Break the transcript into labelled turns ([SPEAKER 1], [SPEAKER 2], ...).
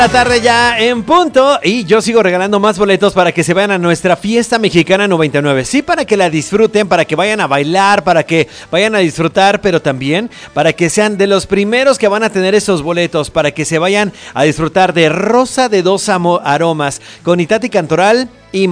[SPEAKER 1] La tarde ya en punto y yo sigo regalando más boletos para que se vayan a nuestra fiesta mexicana 99. Sí, para que la disfruten, para que vayan a bailar, para que vayan a disfrutar, pero también para que sean de los primeros que van a tener esos boletos, para que se vayan a disfrutar de Rosa de Dos Aromas con Itati Cantoral y